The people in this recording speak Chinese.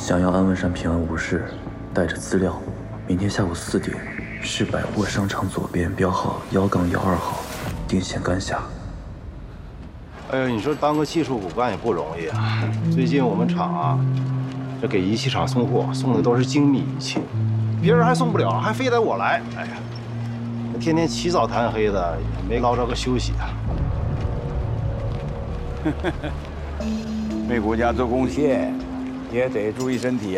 想要安文山平安无事，带着资料，明天下午4点，市百货商场左边标号1-12号，定县甘峡。 哎呀，你说当个技术骨干也不容易啊！最近我们厂啊，这给仪器厂送货，送的都是精密仪器，别人还送不了，还非得我来。哎呀，天天起早贪黑的，也没捞着个休息啊。 为国家做贡献，也得注意身体啊。